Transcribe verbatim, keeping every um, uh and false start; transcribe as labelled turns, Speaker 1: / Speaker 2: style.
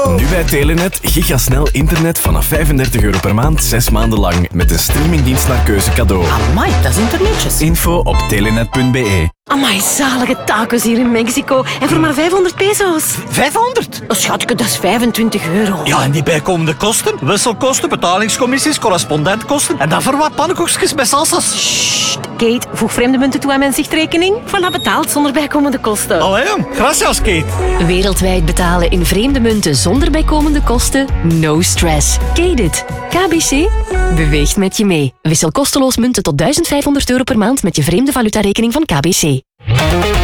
Speaker 1: Nu bij Telenet gigasnel internet vanaf vijfendertig euro per maand, zes maanden lang. Met een streamingdienst naar keuze cadeau.
Speaker 2: Amai, dat is internetjes.
Speaker 1: Info op telenet punt be.
Speaker 2: Amai, zalige tacos hier in Mexico. En voor maar vijfhonderd peso's.
Speaker 3: vijfhonderd?
Speaker 2: Oh, schatje, dat is vijfentwintig euro.
Speaker 3: Ja, en die bijkomende kosten? Wisselkosten, betalingscommissies, correspondentkosten. En dan voor wat pannenkoekjes met salsa's.
Speaker 2: Sst, Kate, voeg vreemde munten toe aan mijn zichtrekening. Voilà, betaald zonder bijkomende kosten.
Speaker 3: Allee, jong. Gracias, Kate.
Speaker 4: Wereldwijd betalen in vreemde munten zonder bijkomende kosten? No stress. Kate it. K B C beweegt met je mee. Wissel kosteloos munten tot duizend vijfhonderd euro per maand met je vreemde valutarekening van K B C.